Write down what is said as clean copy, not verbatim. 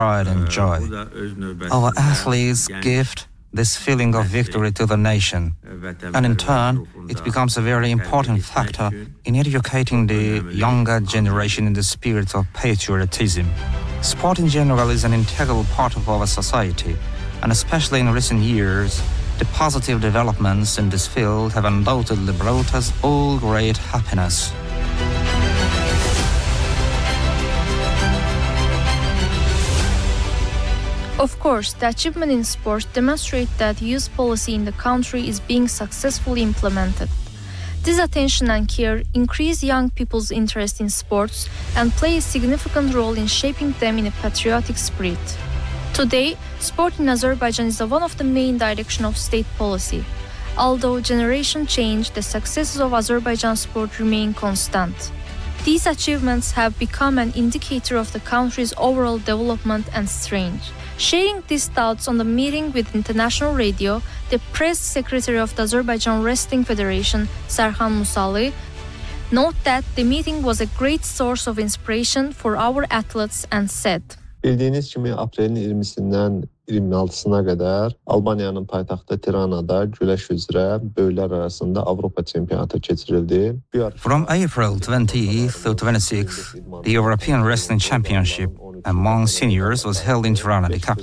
pride and joy. Our athletes gift this feeling of victory to the nation, and in turn, it becomes a very important factor in educating the younger generation in the spirit of patriotism. Sport in general is an integral part of our society, and especially in recent years, the positive developments in this field have undoubtedly brought us all great happiness. Of course, the achievement in sport demonstrates that youth policy in the country is being successfully implemented. This attention and care increase young people's interest in sports and play a significant role in shaping them in a patriotic spirit. Today, sport in Azerbaijan is one of the main directions of state policy. Although generation change, the successes of Azerbaijan sport remain constant. These achievements have become an indicator of the country's overall development and strength. Sharing these thoughts on the meeting with International Radio, the press secretary of the Azerbaijan Wrestling Federation, Serhan Musalı, noted that the meeting was a great source of inspiration for our athletes and said, Bildiğiniz kimi aprelin 20-sindən 26-sına qədər Albaniyanın paytaxtı Tiranada güləş üzrə böyüklər arasında Avropa çempionatı keçirildi. From April 20th to 26th, the European Wrestling Championship among seniors was held in Tirana, the capital